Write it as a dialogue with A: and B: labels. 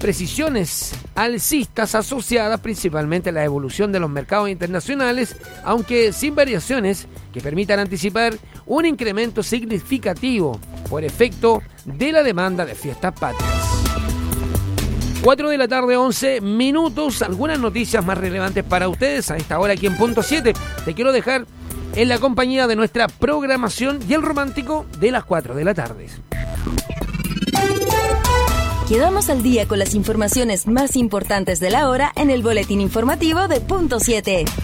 A: precisiones alcistas asociadas principalmente a la evolución de los mercados internacionales, aunque sin variaciones que permitan anticipar un incremento significativo por efecto de la demanda de fiestas patrias. 4 de la tarde, 11 minutos. Algunas noticias más relevantes para ustedes a esta hora aquí en Punto 7. Te quiero dejar en la compañía de nuestra programación y el romántico de las 4 de la tarde.
B: Quedamos al día con las informaciones más importantes de la hora en el boletín informativo de Punto 7.